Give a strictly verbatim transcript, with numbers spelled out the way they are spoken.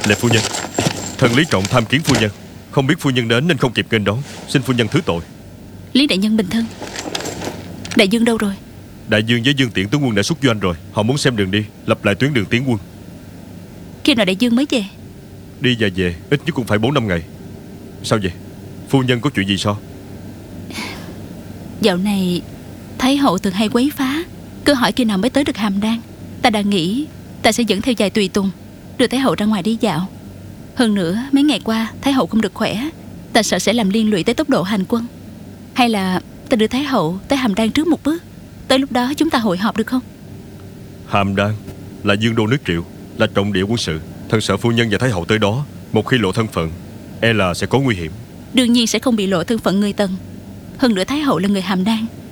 Lệ phu nhân, thần Lý Trọng tham kiến phu nhân. Không biết phu nhân đến nên không kịp nghênh đón, xin phu nhân thứ tội. Lý đại nhân bình thân. Đại dương đâu rồi? Đại dương với Dương Tiễn tướng quân đã xuất doanh rồi. Họ muốn xem đường đi, lập lại tuyến đường tiến quân. Khi nào đại dương mới về? Đi và về ít nhất cũng phải bốn năm ngày. Sao vậy? Phu nhân có chuyện gì sao? Dạo này Thái hậu thường hay quấy phá, cứ hỏi khi nào mới tới được Hàm Đan. Ta đã nghĩ ta sẽ dẫn theo vài tùy tùng, đưa Thái hậu ra ngoài đi dạo. Hơn nữa mấy ngày qua Thái hậu không được khỏe, ta sợ sẽ làm liên lụy tới tốc độ hành quân. Hay là ta đưa Thái hậu tới Hàm Đan trước một bước, tới lúc đó chúng ta hội họp được không? Hàm Đan là dương đô nước Triệu, là trọng địa quân sự. Thần sợ phu nhân và Thái hậu tới đó, một khi lộ thân phận, e là sẽ có nguy hiểm. Đương nhiên sẽ không bị lộ thân phận người Tần. Hơn nữa Thái hậu là người Hàm Đan,